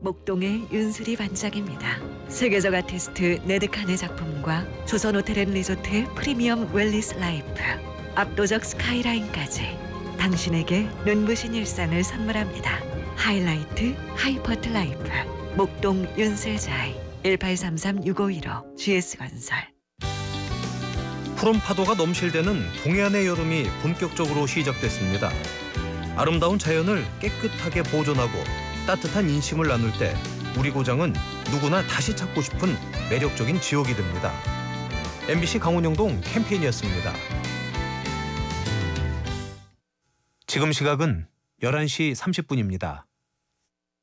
목동의 윤수리 반짝입니다. 세계적 아티스트 네드칸의 작품과 조선호텔앤리조트의 프리미엄 웰리스 라이프, 압도적 스카이라인까지 당신에게 눈부신 일상을 선물합니다. 하이라이트 하이퍼트 라이프 목동 윤슬자이 1833-6515 GS건설. 푸른 파도가 넘실대는 동해안의 여름이 본격적으로 시작됐습니다. 아름다운 자연을 깨끗하게 보존하고 따뜻한 인심을 나눌 때 우리 고장은 누구나 다시 찾고 싶은 매력적인 지역이 됩니다. MBC 강원영동 캠페인이었습니다. 지금 시각은 11시 30분입니다.